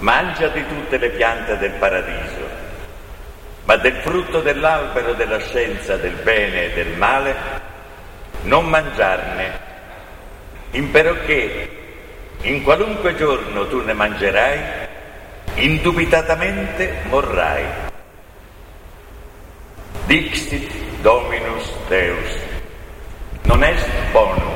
mangia di tutte le piante del paradiso, ma del frutto dell'albero della scienza del bene e del male non mangiarne, imperoché in qualunque giorno tu ne mangerai, indubitatamente morrai. Dixit Dominus Deus, non est bonum.